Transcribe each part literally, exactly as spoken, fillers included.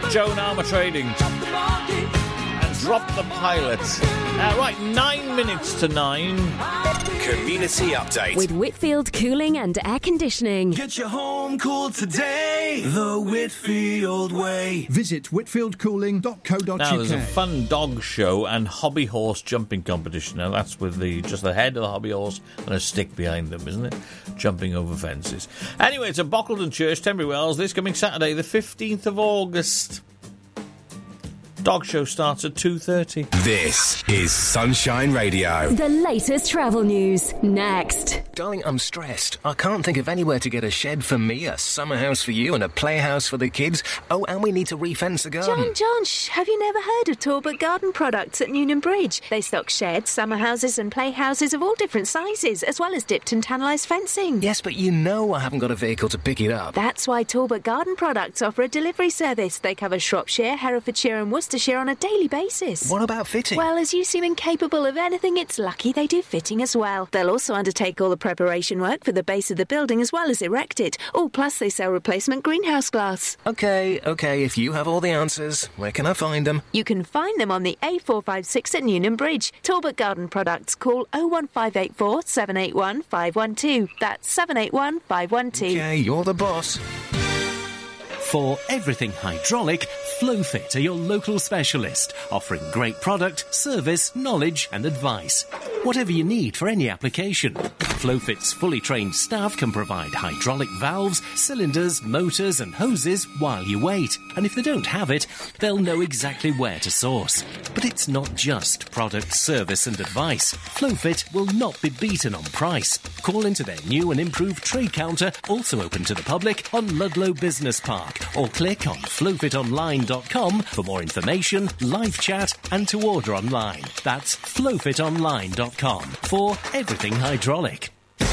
Joan Armour Trading. And Drop the Pilots. Uh, right, nine minutes to nine. Community Update. With Whitfield Cooling and Air Conditioning. Get your home cooled today the Whitfield way. Visit whitfield cooling dot co dot uk. Now, there's a fun dog show and hobby horse jumping competition. Now, that's with the just the head of the hobby horse and a stick behind them, isn't it? Jumping over fences. Anyway, it's at Bockleton Church, Tenbury Wells, this coming Saturday, the fifteenth of August. Dog show starts at two thirty. This is Sunshine Radio. The latest travel news, next. Darling, I'm stressed. I can't think of anywhere to get a shed for me, a summer house for you, and a playhouse for the kids. Oh, and we need to refence the garden. John, John, shh, have you never heard of Talbot Garden Products at Newnham Bridge? They stock sheds, summer houses and playhouses of all different sizes, as well as dipped and tannalised fencing. Yes, but you know I haven't got a vehicle to pick it up. That's why Talbot Garden Products offer a delivery service. They cover Shropshire, Herefordshire and Worcestershire on a daily basis. What about fitting? Well, as you seem incapable of anything, it's lucky they do fitting as well. They'll also undertake all the preparation work for the base of the building as well as erect it. Oh, plus they sell replacement greenhouse glass. OK, OK, if you have all the answers, where can I find them? You can find them on the A four five six at Newnham Bridge. Talbot Garden Products. Call oh one five eight four, seven eight one, five one two. That's seven eight one, five one two. OK, you're the boss. For everything hydraulic, Flowfit are your local specialist, offering great product, service, knowledge and advice. Whatever you need for any application. Flowfit's fully trained staff can provide hydraulic valves, cylinders, motors and hoses while you wait. And if they don't have it, they'll know exactly where to source. But it's not just product, service and advice. Flowfit will not be beaten on price. Call into their new and improved trade counter, also open to the public, on Ludlow Business Park. Or click on flowfit online dot com for more information, live chat and to order online. That's flowfit online dot com for everything hydraulic.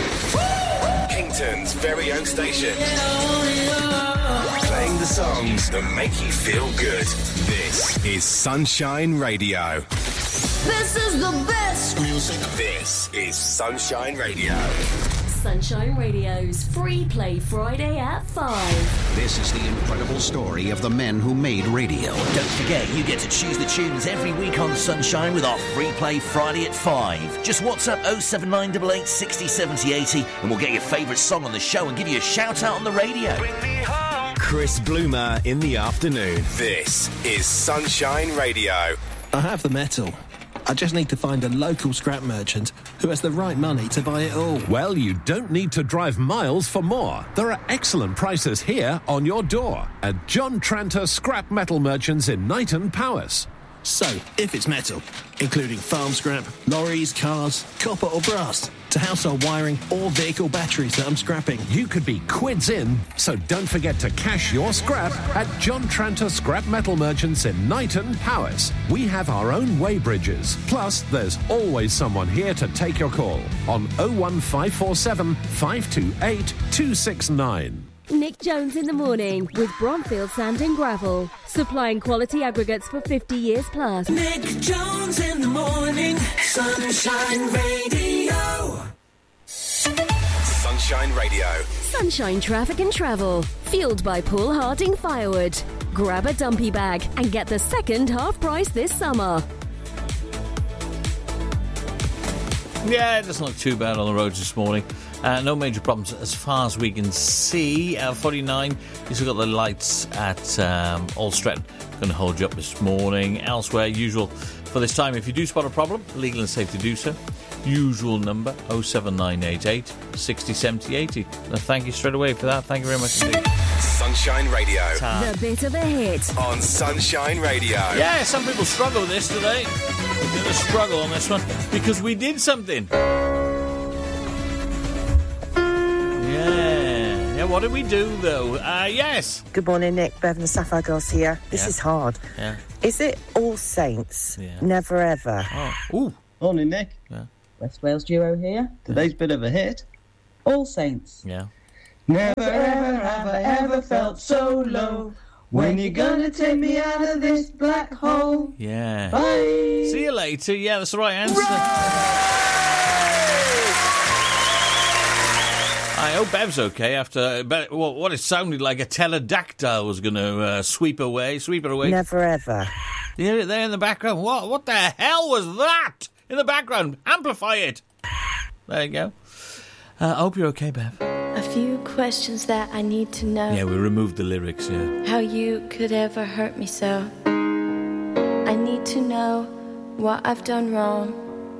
Kington's very own station. Playing the songs that make you feel good. This is Sunshine Radio. This is the best music. This is Sunshine Radio. Sunshine Radio's Free Play Friday at five. This is the incredible story of the men who made radio. Don't forget, you get to choose the tunes every week on Sunshine with our Free Play Friday at five. Just WhatsApp oh seven nine eight eight, six oh, seven oh, eighty and we'll get your favourite song on the show and give you a shout out on the radio. Bring me home. Chris Bloomer in the afternoon. This is Sunshine Radio. I have the metal. I just need to find a local scrap merchant who has the right money to buy it all. Well, you don't need to drive miles for more. There are excellent prices here on your door at John Tranter Scrap Metal Merchants in Knighton, Powys. So, if it's metal, including farm scrap, lorries, cars, copper or brass, to household wiring or vehicle batteries that I'm scrapping, you could be quids in, so don't forget to cash your scrap at John Tranter Scrap Metal Merchants in Knighton, Powys. We have our own weighbridges, plus there's always someone here to take your call on oh one five four seven, five two eight, two six nine. Nick Jones in the morning with Bromfield Sand and Gravel. Supplying quality aggregates for fifty years plus. Nick Jones in the morning. Sunshine Radio. Sunshine Radio. Sunshine Traffic and Travel. Fueled by Paul Harding Firewood. Grab a dumpy bag and get the second half price this summer. Yeah, it doesn't look too bad on the roads this morning. Uh, no major problems as far as we can see. Uh, forty-nine, you still got the lights at um, Old Stretton. Going to hold you up this morning. Elsewhere, usual for this time. If you do spot a problem, legal and safe to do so. Usual number, oh seven nine eight eight, six oh, seven oh, eighty. Now, thank you straight away for that. Thank you very much indeed. Sunshine Radio. The bit of a hit. On Sunshine Radio. Yeah, some people struggle with this today. We're going to struggle on this one because we did something. Yeah. Yeah, what did we do, though? Uh, yes. Good morning, Nick. Bevan the Sapphire Girls here. This Yeah. is hard. Yeah. Is it All Saints? Yeah. Never Ever. Oh. Ooh. Morning, Nick. Yeah. West Wales duo here. Today's bit of a hit. All Saints. Yeah. Never ever have I ever felt so low. When you gonna take me out of this black hole? Yeah. Bye. See you later. Yeah, that's the right answer. I I hope Bev's okay after but what it sounded like a pterodactyl was going to uh, sweep away, sweep her away. Never ever. You hear it there in the background? What? What the hell was that in the background? Amplify it. There you go. Uh, I hope you're okay, Bev. A few questions that I need to know. Yeah, we removed the lyrics, yeah. How you could ever hurt me so. I need to know what I've done wrong.